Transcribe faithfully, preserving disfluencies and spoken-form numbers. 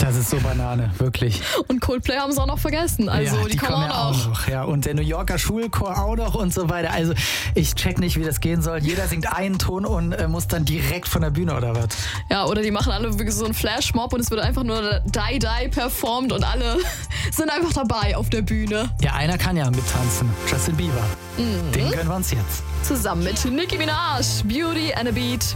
Das ist so Banane, wirklich. Und Coldplay haben sie auch noch vergessen. Also ja, die, die kommen kommen ja auch noch. auch noch. Ja, und der New Yorker Schulchor auch noch und so weiter. Also ich check nicht, wie das gehen soll. Jeder singt einen Ton und äh, muss dann direkt von der Bühne oder was? Ja, oder die machen alle wirklich so einen Flashmob und es wird einfach nur Die Die performt und alle sind einfach dabei auf der Bühne. Ja, einer kann ja mittanzen. Justin Bieber. Mhm. Den gönnen wir uns jetzt. Zusammen mit Nicki Minaj, Beauty and a Beat.